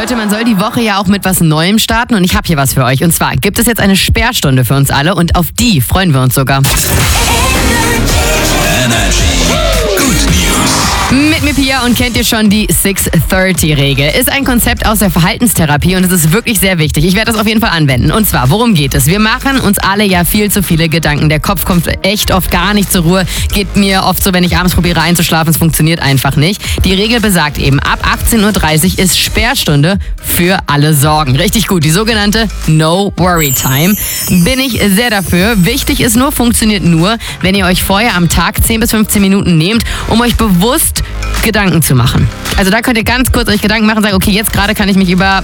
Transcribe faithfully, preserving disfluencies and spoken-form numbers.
Leute, man soll die Woche ja auch mit was Neuem starten und ich habe hier was für euch. Und zwar gibt es jetzt eine Sperrstunde für uns alle und auf die freuen wir uns sogar. Good News. Mit mir Pia und kennt ihr schon die six thirty Regel. Ist ein Konzept aus der Verhaltenstherapie und es ist wirklich sehr wichtig. Ich werde das auf jeden Fall anwenden. Und zwar, worum geht es? Wir machen uns alle ja viel zu viele Gedanken. Der Kopf kommt echt oft gar nicht zur Ruhe. Geht mir oft so, wenn ich abends probiere einzuschlafen. Es funktioniert einfach nicht. Die Regel besagt eben, ab achtzehn Uhr dreißig ist Sperrstunde für alle Sorgen. Richtig gut, die sogenannte No Worry Time. Bin ich sehr dafür. Wichtig ist nur, funktioniert nur, wenn ihr euch vorher am Tag zehn bis fünfzehn Minuten nehmt, um euch bewusst Gedanken zu machen. Also da könnt ihr ganz kurz euch Gedanken machen und sagen, okay, jetzt gerade kann ich mich über